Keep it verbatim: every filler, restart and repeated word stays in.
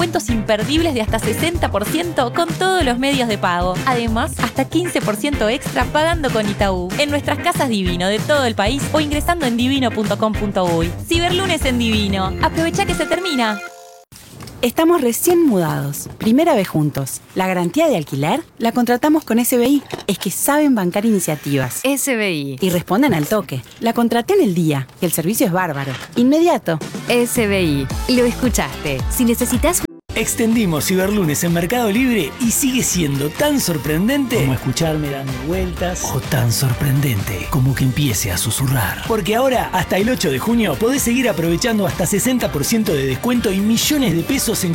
descuentos imperdibles de hasta sesenta por ciento con todos los medios de pago. Además, hasta quince por ciento extra pagando con Itaú. En nuestras casas Divino de todo el país o ingresando en divino punto com punto uy. Ciberlunes en Divino. Aprovecha que se termina. Estamos recién mudados, primera vez juntos. La garantía de alquiler la contratamos con S B I. Es que saben bancar iniciativas. S B I. Y responden al toque. La contraté en el día, que el servicio es bárbaro. Inmediato. S B I. Lo escuchaste. Si necesitas... Extendimos Ciberlunes en Mercado Libre y sigue siendo tan sorprendente como escucharme dando vueltas o tan sorprendente como que empiece a susurrar. Porque ahora, hasta el ocho de junio, podés seguir aprovechando hasta sesenta por ciento de descuento y millones de pesos en